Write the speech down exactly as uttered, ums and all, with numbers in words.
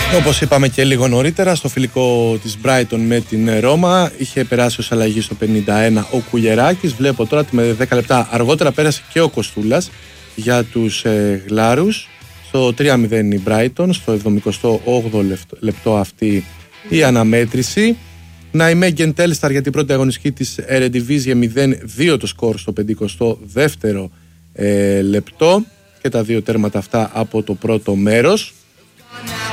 Όπως είπαμε και λίγο νωρίτερα, στο φιλικό της Brighton με την Ρώμα είχε περάσει ως αλλαγή στο πενήντα ένα ο Κουλιεράκης. Βλέπω τώρα ότι με δέκα λεπτά αργότερα πέρασε και ο Κοστούλας για τους ε, Γλάρους. Στο τρία μηδέν η Brighton, στο εβδομηκοστό όγδοο λεπτό αυτή η αναμέτρηση. Ναϊμέγγεν Τέλσταρ για την πρώτη αγωνιστική της Eredivisie μηδέν δύο το σκορ στο πενηκοστό δεύτερο ε, λεπτό και τα δύο τέρματα αυτά από το πρώτο μέρος.